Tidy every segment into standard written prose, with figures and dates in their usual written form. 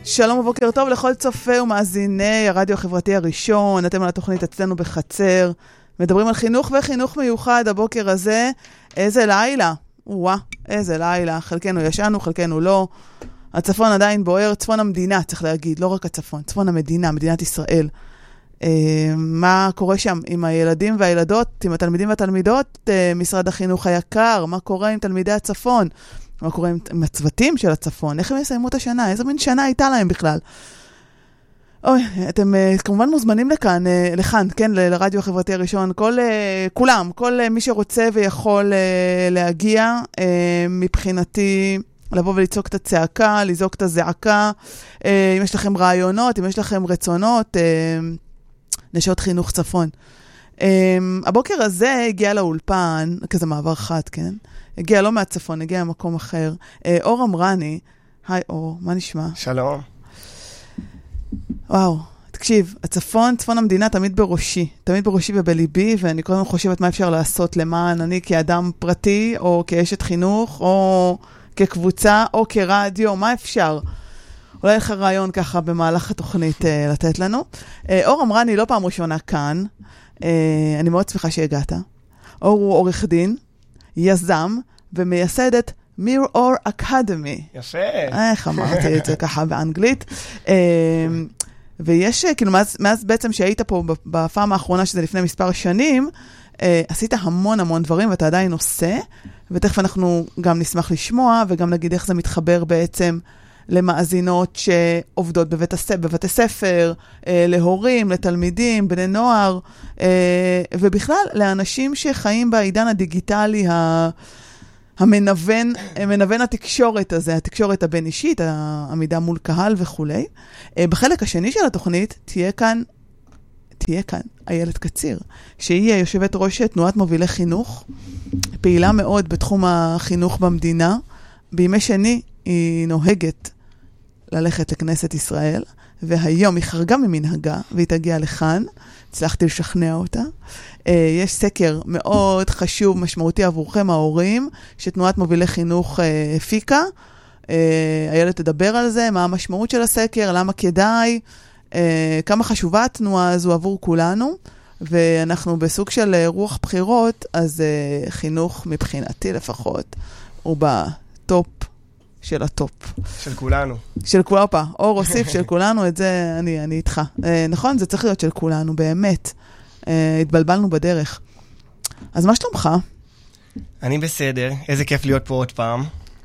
שלום ובוקר טוב לכל צופה ומאזיני הרדיו החברתי הראשון. אתם על התוכנית אצלנו בחצר. מדברים על חינוך וחינוך מיוחד הבוקר הזה. איזה לילה. איזה לילה. חלקנו ישנו, חלקנו לא. הצפון עדיין בוער, צפון המדינה, צריך להגיד. לא רק הצפון, צפון המדינה, מדינת ישראל. מה קורה שם עם הילדים והילדות, עם התלמידים והתלמידות, משרד החינוך היקר, מה קורה עם תלמידי הצפון? מה קורה עם הצוותים של הצפון? איך הם יסיימו את השנה? איזו מין שנה הייתה להם בכלל? אוי, אתם כמובן מוזמנים לכאן, כן, לרדיו החברתי הראשון. כולם, כל מי שרוצה ויכול להגיע, מבחינתי, לבוא ולצעוק את הצעקה, לזעוק את הזעקה. אם יש לכם רעיונות, אם יש לכם רצונות, נשות חינוך צפון. הבוקר הזה הגיע לאולפן, כזה מעבר חד, כן? הגיע לא מהצפון, הגיע ממקום אחר. אור אמרני, היי אור, מה נשמע? שלום. וואו, תקשיב, הצפון, צפון המדינה תמיד בראשי ובליבי, ואני כל הזמן חושבת מה אפשר לעשות למען אני כאדם פרטי, או כאשת חינוך, או כקבוצה, או כרדיו, מה אפשר? אולי לך רעיון ככה במהלך התוכנית לתת לנו. אור אמרני לא פעם ראשונה כאן, אני מאוד שמחה שהגעת. אור הוא עורך דין, יזם ומייסדת מיר אור אקדמי. יפה. איך אמרתי את זה ככה באנגלית. ויש, כאילו, מאז בעצם שהיית פה בפעם האחרונה, שזה לפני מספר שנים, עשית המון דברים, ואתה עדיין עושה, ותכף אנחנו גם נשמח לשמוע, וגם נגיד איך זה מתחבר בעצם למאזינות שעובדות בבתי ספר, להורים, לתלמידים, בני נוער, ובכלל לאנשים שחיים בעידן הדיגיטלי המנוון התקשורת הזה, התקשורת הבין אישית, העמידה מול קהל וכו'. בחלק השני של התוכנית תהיה כאן איילת קציר, שהיא יושבת ראש תנועת מובילי חינוך, פעילה מאוד בתחום החינוך במדינה. בימי שני היא נוהגת ללכת לכנסת ישראל, והיום היא חרגה ממנהגה, והיא תגיע לכאן, הצלחתי לשכנע אותה. יש סקר מאוד חשוב, משמעותי עבורכם ההורים, שתנועת מובילי חינוך הפיקה. איילת תדבר על זה, מה המשמעות של הסקר, למה כדאי, כמה חשובה התנועה הזו עבור כולנו, ואנחנו בסוג של רוח בחירות, אז חינוך מבחינתי לפחות, הוא בטופ של הטופ. של כולנו. של כולנו, אור הוסיף של כולנו, את זה אני איתך. נכון, זה צריך להיות של כולנו, באמת. התבלבלנו בדרך. אז מה שלומך? אני בסדר, איזה כיף להיות פה עוד פעם.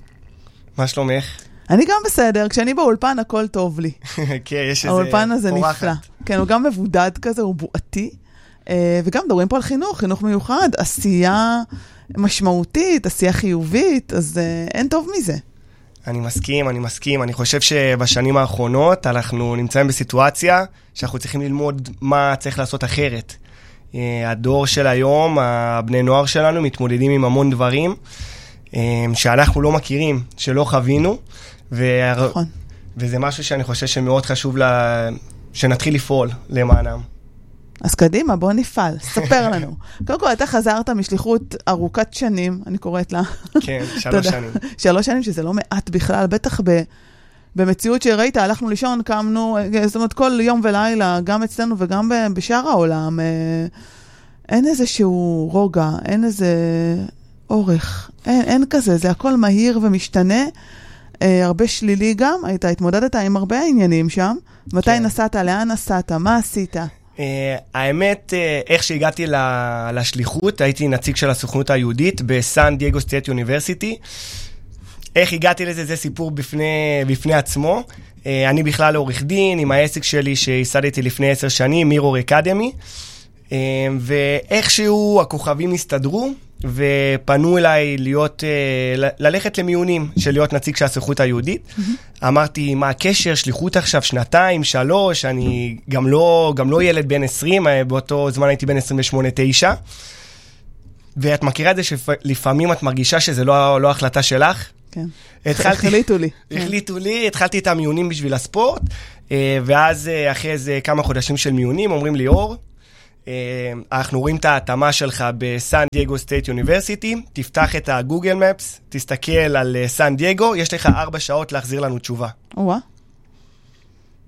מה שלומך? אני גם בסדר, כשאני באולפן הכל טוב לי. כן, יש איזה האולפן הזה נפלא. כן, הוא גם מבודד כזה, הוא בועתי. וגם מדברים פה על חינוך מיוחד, עשייה משמעותית, עשייה חיובית, אז אין טוב מזה. אני מסכים. אני חושב שבשנים האחרונות אנחנו נמצאים בסיטואציה שאנחנו צריכים ללמוד מה צריך לעשות אחרת. הדור של היום, הבני נוער שלנו, מתמודדים עם המון דברים שאנחנו לא מכירים, שלא חווינו, נכון. וזה משהו שאני חושב שמאוד חשוב שנתחיל לפעול למענם. אז קדימה, בוא נפעל, ספר לנו. קודם כל, אתה חזרת משליחות ארוכת שנים, אני קוראת לה. כן, 3 שנים. 3 שנים, שזה לא מעט בכלל, בטח במציאות שראית, הלכנו לישון, קמנו, זאת אומרת, כל יום ולילה, גם אצלנו וגם בשאר העולם, אין איזשהו רוגע, אין איזה אורך, אין כזה, זה הכל מהיר ומשתנה, הרבה שלילי גם, התמודדת עם הרבה עניינים שם, מתי נסעת, לאן נסעת, מה עשית? האמת, איך שהגעתי לשליחות, הייתי נציג של הסוכנות היהודית בסן דייגו סטייט יוניברסיטי. איך הגעתי לזה, זה סיפור בפני עצמו. אני בכלל עורך דין עם העסק שלי שהסדתי לפני 10 שנים, מיר אור אקדמי. ואיכשהו הכוכבים הסתדרו, ופנו אליי ללכת למיונים של להיות נציג של הסוכנות היהודית. אמרתי, מה הקשר? שליחות עכשיו 2, 3, אני גם לא ילד בן 20, באותו זמן הייתי בן 28-9. ואת מכירה את זה שלפעמים את מרגישה שזה לא החלטה שלך? כן. החליטו לי. התחלתי את המיונים בשביל הספורט, ואז אחרי איזה כמה חודשים של מיונים, אומרים לי, אור, אנחנו רואים את ההתאמה שלך בסן דייגו סטייט יוניברסיטי, תפתח את הגוגל מפס, תסתכל על סן דייגו, יש לך 4 שעות להחזיר לנו תשובה.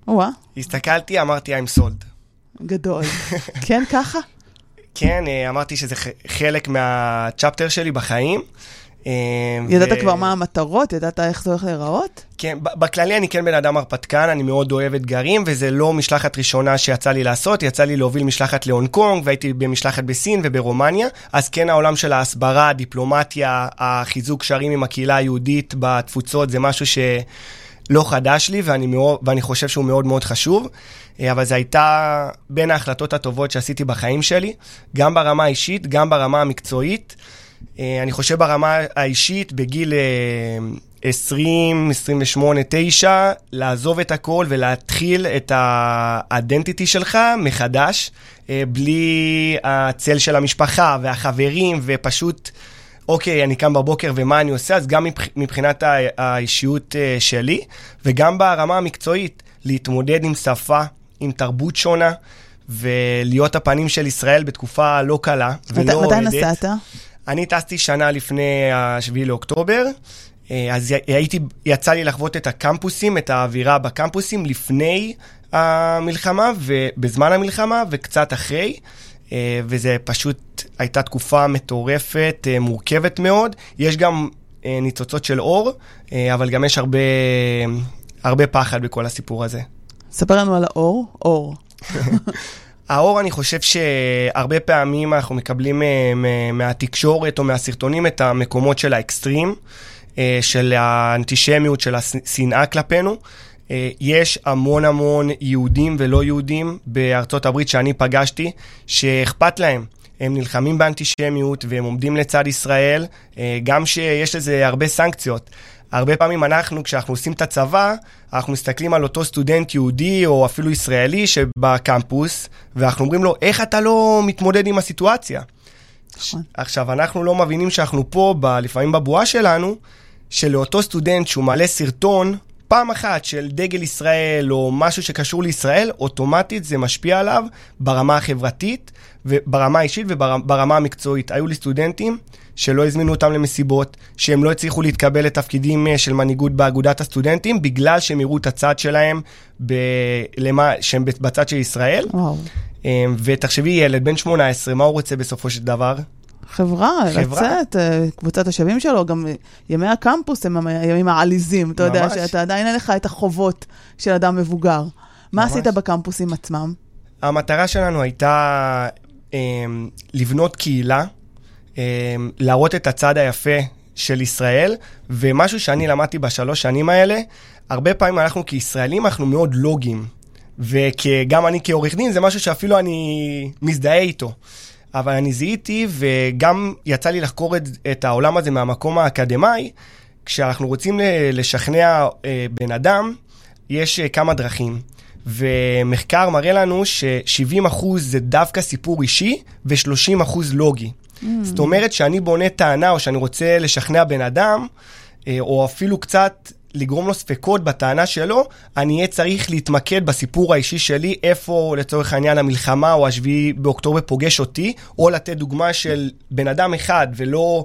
וואה. הסתכלתי, אמרתי, I'm sold. גדול. כן, ככה? כן, אמרתי שזה חלק מהצ'פטר שלי בחיים. ידעת כבר מה המטרות? ידעת איך זה הולך להיראות? כן, בכללי אני כן בן אדם הרפתקן, אני מאוד אוהב אתגרים, וזה לא משלחת ראשונה שיצא לי לעשות, יצא לי להוביל משלחת להונג קונג, והייתי במשלחת בסין וברומניה, אז כן העולם של ההסברה, הדיפלומטיה, החיזוק קשרים עם הקהילה היהודית בתפוצות, זה משהו שלא חדש לי, ואני חושב שהוא מאוד מאוד חשוב, אבל זה הייתה בין ההחלטות הטובות שעשיתי בחיים שלי, גם ברמה האישית, גם ברמה המקצועית. אני חושב ברמה האישית, בגיל 20, 28, 9, לעזוב את הכל ולהתחיל את האידנטיטי שלך מחדש, בלי הצל של המשפחה והחברים, ופשוט, אוקיי, אני קם בבוקר ומה אני עושה, אז גם מבחינת האישיות שלי, וגם ברמה המקצועית, להתמודד עם שפה, עם תרבות שונה, ולהיות הפנים של ישראל בתקופה לא קלה ולא מתי נסעת? אני טסתי שנה לפני ה-7 לאוקטובר, אז יצא לי לחוות את הקמפוסים, את האווירה בקמפוסים לפני המלחמה ובזמן המלחמה וקצת אחרי, וזה פשוט הייתה תקופה מטורפת, מורכבת מאוד. יש גם ניצוצות של אור, אבל גם יש הרבה פחד בכל הסיפור הזה. ספר לנו על האור, אור. האור, אני חושב שהרבה פעמים אנחנו מקבלים מהתקשורת או מהסרטונים את המקומות של האקסטרים, של האנטישמיות, של השנאה כלפינו. יש המון יהודים ולא יהודים בארצות הברית שאני פגשתי, שאכפת להם. הם נלחמים באנטישמיות והם עומדים לצד ישראל, גם שיש לזה הרבה סנקציות. הרבה פעמים אנחנו, כשאנחנו עושים את הצבא, אנחנו מסתכלים על אותו סטודנט יהודי או אפילו ישראלי שבקמפוס, ואנחנו אומרים לו, איך אתה לא מתמודד עם הסיטואציה? עכשיו, אנחנו לא מבינים שאנחנו פה, לפעמים בבועה שלנו, שלאותו סטודנט שהוא מעלה סרטון, פעם אחת של דגל ישראל או משהו שקשור לישראל, אוטומטית זה משפיע עליו ברמה החברתית, וברמה האישית וברמה המקצועית. היו לי סטודנטים שלא הזמינו אותם למסיבות, שהם לא הצליחו להתקבל לתפקידים של מנהיגות באגודת הסטודנטים, בגלל שהם יראו את הצד שלהם שהם בצד של ישראל. וואו. ותחשבי, ילד בן 18, מה הוא רוצה בסופו של דבר? חברה, לצאת, קבוצת השווים שלו, גם ימי הקמפוס הם הימים העליזים, אתה יודע שאתה עדיין אין לך את החובות של אדם מבוגר. מה עשית בקמפוסים עצמם? המטרה שלנו הייתה לבנות קהילה, להראות את הצד היפה של ישראל, ומשהו שאני למדתי בשלוש שנים האלה, הרבה פעמים אנחנו כישראלים, אנחנו מאוד לוגים, וגם אני כעורך דין, זה משהו שאפילו אני מזדהה איתו. אבל אני זיהיתי, וגם יצא לי לחקור את העולם הזה מהמקום האקדמי, כשאנחנו רוצים לשכנע בן אדם, יש כמה דרכים. ומחקר מראה לנו ש70% זה דווקא סיפור אישי, ו30% לוגי. זאת אומרת שאני בונה טענה, או שאני רוצה לשכנע בן אדם, או אפילו קצת לגרום לו ספקות בטענה שלו, אני אהיה צריך להתמקד בסיפור האישי שלי, איפה לצורך העניין המלחמה או השביעי באוקטובר פוגש אותי, או לתת דוגמה של בן אדם אחד, ולא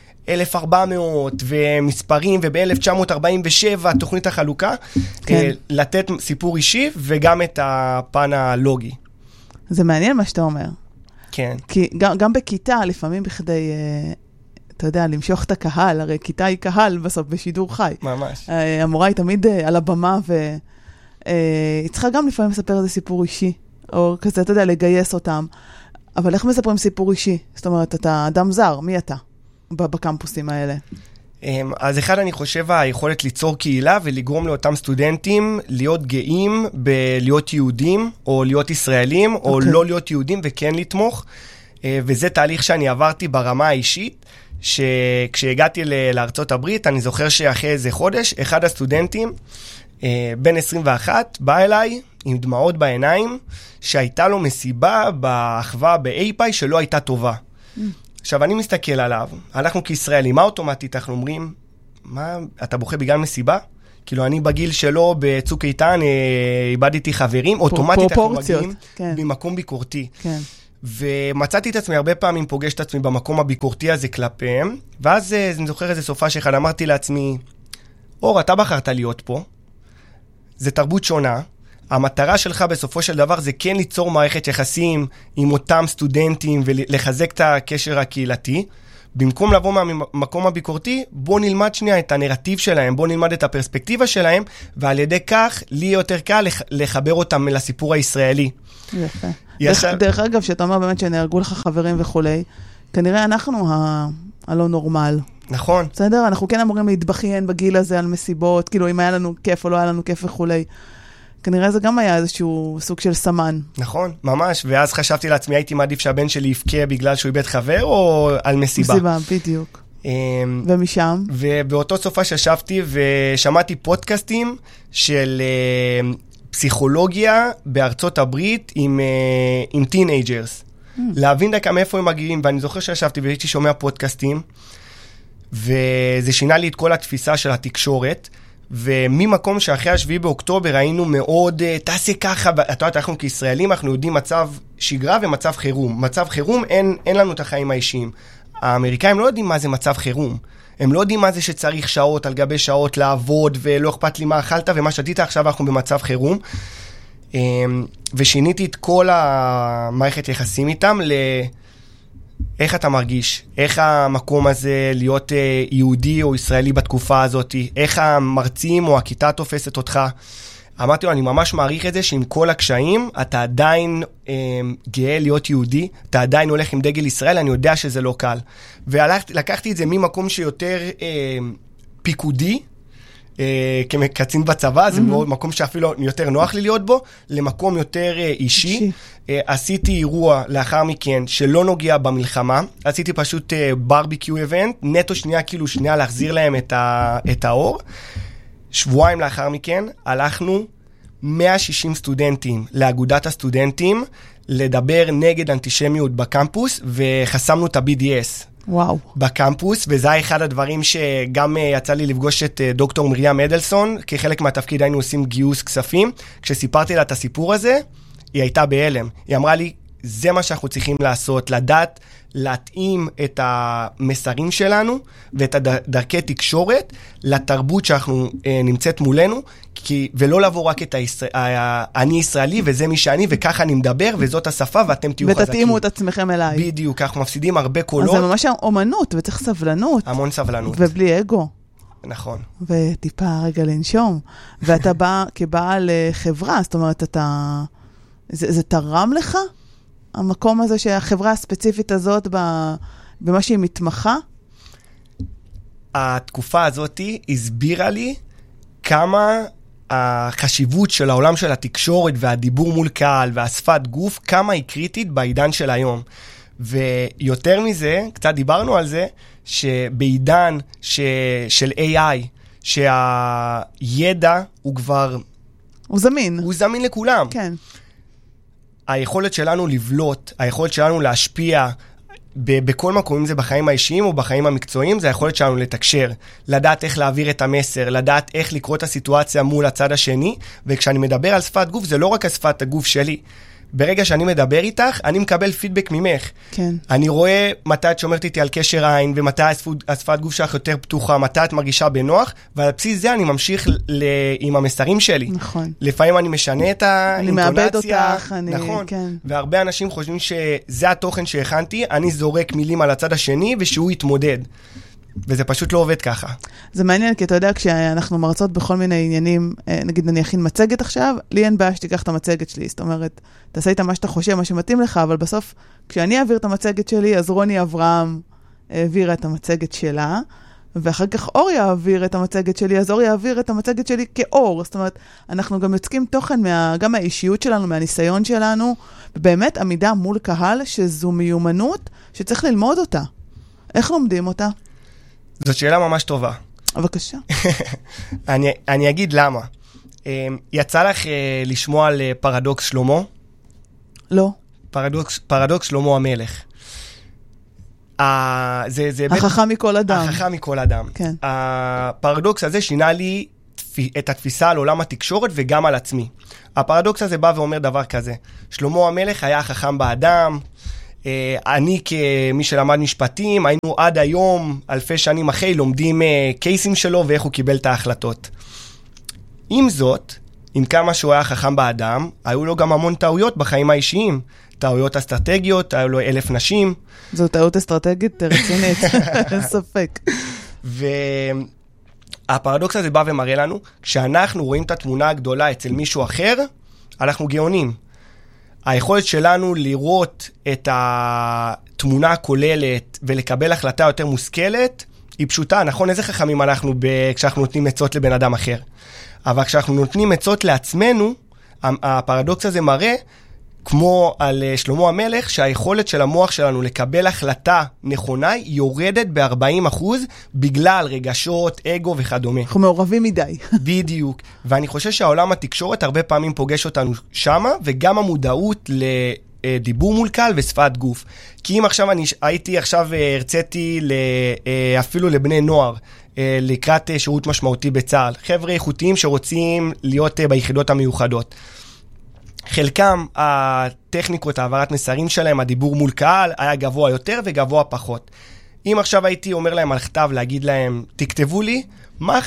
1400 ומספרים, וב-1947 תוכנית החלוקה, כן. לתת סיפור אישי וגם את הפן הלוגי. זה מעניין מה שאתה אומר. כן. כי גם בכיתה, לפעמים בכדי, אתה יודע, למשוך את הקהל, הרי כיתה היא קהל בסוף בשידור חי. ממש. המורה היא תמיד על הבמה, והיא צריכה גם לפעמים לספר איזה סיפור אישי, או כזה, אתה יודע, לגייס אותם. אבל איך מספרים סיפור אישי? זאת אומרת, אתה אדם זר, מי אתה בקמפוסים האלה? אז אחד, אני חושב, היכולת ליצור קהילה ולגרום לאותם סטודנטים להיות גאים בלהיות יהודים, או להיות ישראלים, או לא להיות יהודים וכן לתמוך. וזה תהליך שאני עברתי ברמה האישית, שכשהגעתי לארצות הברית, אני זוכר שאחרי איזה חודש, אחד הסטודנטים, בן 21, בא אליי עם דמעות בעיניים, שהייתה לו מסיבה באחווה באיפאי שלא הייתה טובה. עכשיו, אני מסתכל עליו, אנחנו כישראלים, מה אוטומטית אנחנו אומרים? מה, אתה בוכה בגלל מסיבה? כאילו, אני בגיל שלו בצוק איתן, איבדתי חברים, אוטומטית אנחנו מגיעים במקום ביקורתי. כן. ומצאתי את עצמי, הרבה פעמים פוגש את עצמי במקום הביקורתי הזה כלפיהם, ואז אני זוכר איזה סופה שאחד, אמרתי לעצמי, אור, אתה בחרת להיות פה, זה תרבות שונה, המטרה שלך בסופו של דבר זה כן ליצור מערכת יחסים עם אותם סטודנטים ולחזק את הקשר הקהילתי. במקום לבוא מהמקום הביקורתי, בוא נלמד שנייה את הנרטיב שלהם, בוא נלמד את הפרספקטיבה שלהם, ועל ידי כך לי יותר קל לחבר אותם לסיפור הישראלי. יפה. דרך אגב, שאתה אומר באמת שנהרגו לך חברים וכולי, כנראה אנחנו הלא נורמל. נכון. בסדר? אנחנו כן אמורים להתבכיין בגיל הזה על מסיבות, כאילו אם היה לנו כיף או לא היה לנו כיף וכולי. כנראה זה גם היה איזשהו סוג של סמן. נכון, ממש. ואז חשבתי לעצמי, הייתי מעדיף שהבן שלי יבכה בגלל שהוא איבד חבר, או על מסיבה. מסיבה, בדיוק. ומשם? ובאותו סופה שישבתי ושמעתי פודקאסטים של פסיכולוגיה בארצות הברית עם טינאג'רס. להבין דקה מאיפה הם מגיעים, ואני זוכר שישבתי והייתי שומע פודקאסטים, וזה שינה לי את כל התפיסה של התקשורת, וממקום שאחרי השביעי באוקטובר היינו מאוד, תעשה ככה, ואתה יודע, אנחנו כישראלים, אנחנו יודעים מצב שגרה ומצב חירום. מצב חירום, אין לנו את החיים האישיים. האמריקאים לא יודעים מה זה מצב חירום. הם לא יודעים מה זה שצריך שעות על גבי שעות לעבוד, ולא אכפת לי מה אכלת ומה שתית, עכשיו אנחנו במצב חירום. ושיניתי את כל המערכת יחסים איתם איך אתה מרגיש, איך המקום הזה להיות יהודי או ישראלי בתקופה הזאת, איך המרצים או הכיתה תופסת אותך. אמרתי לו, אני ממש מעריך את זה שעם כל הקשיים, אתה עדיין גאה להיות יהודי, אתה עדיין הולך עם דגל ישראל, אני יודע שזה לא קל. ולקחתי את זה ממקום שיותר פיקודי, כקצין בצבא, זה מקום שאפילו יותר נוח לי להיות בו, למקום יותר אישי. עשיתי אירוע לאחר מכן שלא נוגע במלחמה, עשיתי פשוט ברביקיו איבנט, נטו שנייה, כאילו שנייה להחזיר להם את האור. שבועיים לאחר מכן הלכנו 160 סטודנטים לאגודת הסטודנטים, לדבר נגד אנטישמיות בקמפוס, וחסמנו את ה-BDS. וואו. בקמפוס, וזה היה אחד הדברים שגם יצא לי לפגוש את דוקטור מרים אדלסון, כחלק מהתפקיד היינו עושים גיוס כספים. כשסיפרתי לה את הסיפור הזה, היא הייתה בהלם. היא אמרה לי, זה מה שאנחנו צריכים לעשות, לדעת, להתאים את המסרים שלנו, ואת דרכי תקשורת, לתרבות שאנחנו נמצאת מולנו, ולא לבוא רק את אני ישראלי, וזה מי שאני, וככה אני מדבר, וזאת השפה, ואתם תהיו חזקים. ותתאימו את עצמכם אליי. בדיוק, אנחנו מפסידים הרבה קולות. אז זה ממש אומנות, וצריך סבלנות. המון סבלנות. ובלי אגו. נכון. וטיפה רגע לנשום. ואתה בא כבעל חברה, זאת אומרת, זה תרם לך? המקום הזה שהחברה הספציפית הזאת, במה שהיא מתמחה? התקופה הזאת הסבירה לי כמה החשיבות של העולם של התקשורת והדיבור מול קהל והשפת גוף, כמה היא קריטית בעידן של היום. ויותר מזה, קצת דיברנו על זה, שבעידן של AI, שהידע הוא כבר... הוא זמין. הוא זמין לכולם. כן. היכולת שלנו לבלוט, היכולת שלנו להשפיע בכל מקום, אם זה בחיים האישיים או בחיים המקצועיים, זה היכולת שלנו לתקשר, לדעת איך להעביר את המסר, לדעת איך לקרוא את הסיטואציה מול הצד השני, וכשאני מדבר על שפת גוף, זה לא רק השפת הגוף שלי. ברגע שאני מדבר איתך, אני מקבל פידבק ממך. כן. אני רואה מתי את שומרת איתי על קשר עין, ומתי השפת גוף שלך יותר פתוחה, מתי את מרגישה בנוח, ועל בסיס זה אני ממשיך עם המסרים שלי. נכון. לפעמים אני משנה את האינטונציה. אני מאבד אותך, נכון. כן. והרבה אנשים חושבים שזה התוכן שהכנתי, אני זורק מילים על הצד השני, ושהוא יתמודד. וזה פשוט לא עובד ככה. זה מעניין, כי אתה יודע, כשאנחנו מרצות בכל מיני עניינים, נגיד אני אכין מצגת עכשיו, לי אין בעיה שתיקח את המצגת שלי, זאת אומרת, תעשה איתה מה שאתה חושב, מה שמתאים לך, אבל בסוף, כשאני אעביר את המצגת שלי, אז רוני אברהם העבירה את המצגת שלה, ואחר כך אור יעביר את המצגת שלי, אז אור יעביר את המצגת שלי כאור, זאת אומרת, אנחנו גם יוצקים תוכן גם מהאישיות שלנו, מהניסיון שלנו, ובאמת עמידה מול קהל, שזו מיומנות שצריך ללמוד אותה. איך לומדים אותה? זאת שאלה ממש טובה. בבקשה. אני אגיד למה. יצא לך לשמוע על פרדוקס שלמה? לא. פרדוקס שלמה המלך. החכם מכל אדם. החכם מכל אדם. כן. הפרדוקס הזה שינה לי את התפיסה על עולם התקשורת וגם על עצמי. הפרדוקס הזה בא ואומר דבר כזה. שלמה המלך היה החכם באדם, אני כמי שלמד משפטים, היינו עד היום, אלפי שנים אחרי, לומדים קייסים שלו ואיך הוא קיבל את ההחלטות. עם זאת, עם כמה שהוא היה חכם באדם, היו לו גם המון טעויות בחיים האישיים. טעויות אסטרטגיות, היו לו 1,000 נשים. זו טעות אסטרטגית רצינית, אין ספק. והפרדוקס הזה בא ומראה לנו, כשאנחנו רואים את התמונה הגדולה אצל מישהו אחר, אנחנו גאונים. היכולת שלנו לראות את התמונה הכוללת ולקבל החלטה יותר מושכלת, היא פשוטה. נכון, איזה חכמים אנחנו כשאנחנו נותנים עצות לבן אדם אחר. אבל כשאנחנו נותנים עצות לעצמנו, הפרדוקס הזה מראה, כמו על שלמה המלך, שהיכולת של המוח שלנו לקבל החלטה נכונה יורדת ב-40% בגלל רגשות, אגו וכדומה. אנחנו מעורבים מדי. בדיוק. ואני חושב שהעולם התקשורת הרבה פעמים פוגש אותנו שמה, וגם המודעות לדיבור מול קהל ושפת גוף. כי אם עכשיו הרציתי אפילו לבני נוער, לקראת שירות משמעותי בצה"ל, חבר'ה איכותיים שרוצים להיות ביחידות המיוחדות. חלקם, הטכניקות, העברת מסרים שלהם, הדיבור מול קהל, היה גבוה יותר וגבוה פחות. אם עכשיו הייתי אומר להם על כתב, להגיד להם, תכתבו לי, מה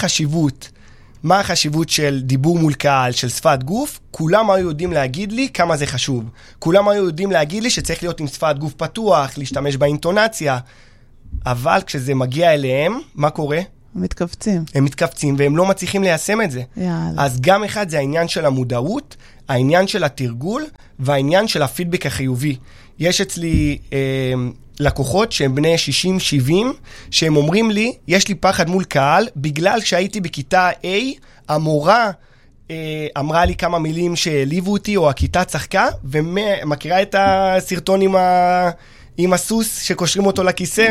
החשיבות של דיבור מול קהל, של שפת גוף, כולם היו יודעים להגיד לי כמה זה חשוב. כולם היו יודעים להגיד לי שצריך להיות עם שפת גוף פתוח, להשתמש באינטונציה. אבל כשזה מגיע אליהם, מה קורה? הם מתכווצים והם לא מצליחים ליישם את זה. יאללה. אז גם אחד זה העניין של המודעות, העניין של התרגול והעניין של הפידבק החיובי. יש אצלי לקוחות שהם בני 60-70, שהם אומרים לי, יש לי פחד מול קהל, בגלל שהייתי בכיתה A, המורה אמרה לי כמה מילים שהעליבו אותי, או הכיתה צחקה, ומכירה את הסרטון עם הסוס שקושרים אותו לכיסא.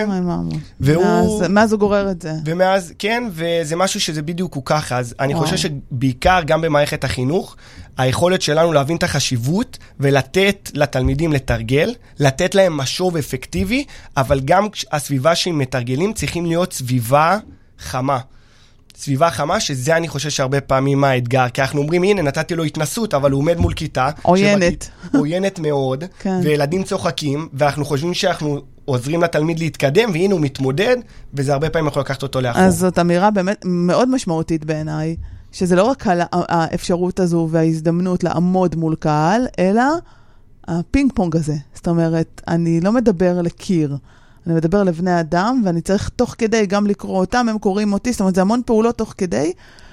מאז הוא גורר את זה. ומאז, כן, וזה משהו שזה בדיוק הוא ככה. אז אני חושב שבעיקר גם במערכת החינוך, היכולת שלנו להבין את החשיבות, ולתת לתלמידים לתרגל, לתת להם משוב אפקטיבי, אבל גם הסביבה שהם מתרגלים צריכים להיות סביבה חמה. סביבה חמה, שזה אני חושב שהרבה פעמים האתגר, כי אנחנו אומרים, הנה, נתתי לו התנסות, אבל הוא עומד מול כיתה. עוינת. עוינת מאוד, כן. וילדים צוחקים, ואנחנו חושבים שאנחנו עוזרים לתלמיד להתקדם, והנה הוא מתמודד, וזה הרבה פעמים יכול לקחת אותו לאחור. אז זאת אמירה באמת מאוד משמעותית בעיניי, שזה לא רק על האפשרות הזו וההזדמנות לעמוד מול קהל, אלא הפינג פונג הזה. זאת אומרת, אני לא מדבר לקיר, אני מדבר לבני אדם, ואני צריך תוך כדי גם לקרוא אותם, הם קוראים אותי, זאת אומרת, זה המון פעולות תוך כדי,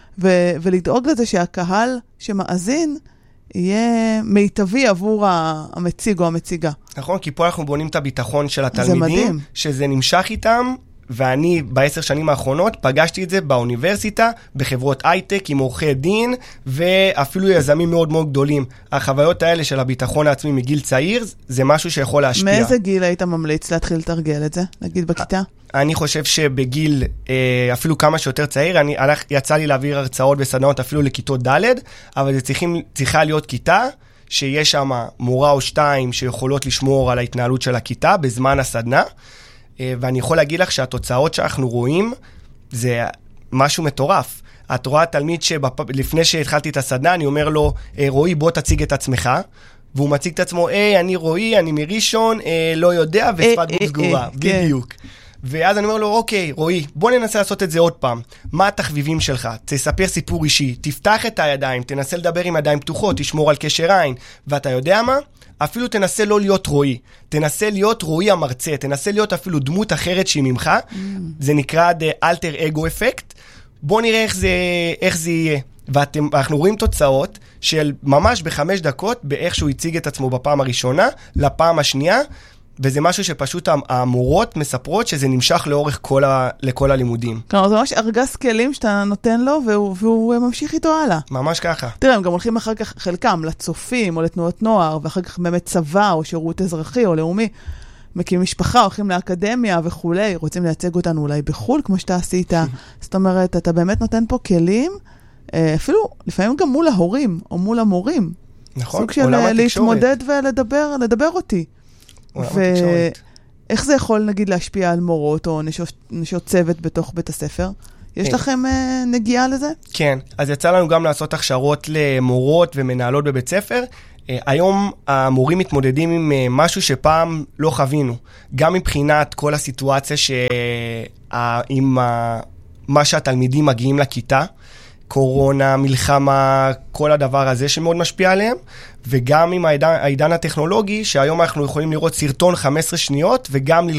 ולדאוג לזה שהקהל שמאזין, יהיה מיטבי עבור המציג או המציגה. נכון, כי פה אנחנו בונים את הביטחון של התלמידים, שזה נמשך איתם, ואני ב10 שנים האחרונות פגשתי את זה באוניברסיטה, בחברות הייטק עם עורכי דין, ואפילו יזמים מאוד מאוד גדולים. החוויות האלה של הביטחון העצמי מגיל צעיר, זה משהו שיכול להשפיע. מאיזה גיל היית ממליץ להתחיל לתרגל את זה? נגיד בכיתה? אני חושב שבגיל אפילו כמה שיותר צעיר, יצא לי להעביר הרצאות וסדנאות אפילו לכיתות ד', אבל זה צריכה להיות כיתה, שיש שם מורה או שתיים שיכולות לשמור על ההתנהלות של הכיתה בזמן הסדנה, ואני יכול להגיד לך שהתוצאות שאנחנו רואים זה משהו מטורף. את רואה תלמיד שלפני שהתחלתי את הסדנה, אני אומר לו, רועי, בוא תציג את עצמך, והוא מציג את עצמו, אני רועי, אני מראשון, לא יודע, ושפת גוף סגורה. בדיוק. ואז אני אומר לו, אוקיי, רועי, בוא ננסה לעשות את זה עוד פעם. מה התחביבים שלך? תספר סיפור אישי, תפתח את הידיים, תנסה לדבר עם ידיים פתוחות, תשמור על קשר עין. ואתה יודע מה? אפילו תנסה לא להיות רועי. תנסה להיות רועי המרצה, תנסה להיות אפילו דמות אחרת שהיא ממך. זה נקרא The Alter Ego Effect. בוא נראה איך זה יהיה. ואנחנו רואים תוצאות של ממש ב5 דקות, באיך שהוא הציג את עצמו בפעם הראשונה, לפעם השנייה, וזה משהו שפשוט המורות מספרות שזה נמשך לאורך לכל הלימודים. כלומר, זה ממש ארגז כלים שאתה נותן לו, והוא ממשיך איתו הלאה. ממש ככה. תראה, הם גם הולכים אחר כך חלקם לצופים או לתנועות נוער, ואחר כך באמת צבא או שירות אזרחי או לאומי, מקים משפחה, הולכים לאקדמיה וכולי, רוצים לייצג אותנו אולי בחול, כמו שאתה עשית. זאת אומרת, אתה באמת נותן פה כלים, אפילו לפעמים גם מול ההורים או מול המורים. נכון, סוג של להתמודד ולדבר אותי. ואיך זה יכול, נגיד, להשפיע על מורות או נשות צוות בתוך בית הספר? יש לכם נגיעה לזה? כן, אז יצא לנו גם לעשות הכשרות למורות ומנהלות בבית ספר. היום המורים מתמודדים עם משהו שפעם לא חווינו. גם מבחינת כל הסיטואציה עם מה שהתלמידים מגיעים לכיתה, קורונה, מלחמה, כל הדבר הזה שמאוד משפיע עליהם, וגם עם העידן הטכנולוגי, שהיום אנחנו יכולים לראות סרטון 15 שניות, וגם